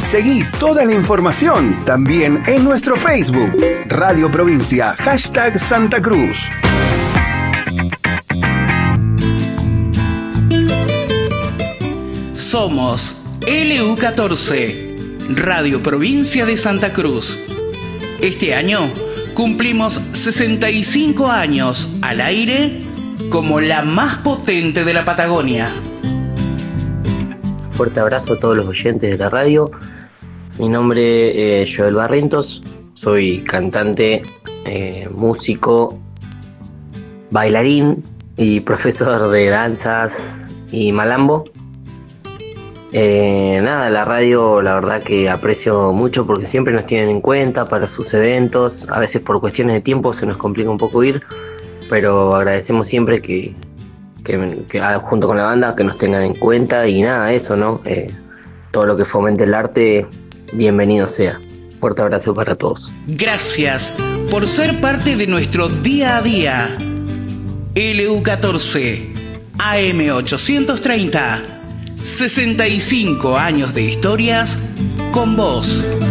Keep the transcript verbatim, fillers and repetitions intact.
Seguí toda la información también en nuestro Facebook. Radio Provincia, hashtag Santa Cruz. Somos L U catorce, Radio Provincia de Santa Cruz. Este año cumplimos sesenta y cinco años al aire como la más potente de la Patagonia. Fuerte abrazo a todos los oyentes de la radio. Mi nombre es Joel Barrientos, soy cantante, eh, músico, bailarín y profesor de danzas y malambo. Eh, nada, la radio la verdad que aprecio mucho porque siempre nos tienen en cuenta para sus eventos. A veces por cuestiones de tiempo se nos complica un poco ir, pero agradecemos siempre que, que, que junto con la banda que nos tengan en cuenta y nada, eso, ¿no? Eh, todo lo que fomente el arte, bienvenido sea. Fuerte abrazo para todos. Gracias por ser parte de nuestro día a día. L U catorce, A M ochocientos treinta, sesenta y cinco años de historias con vos.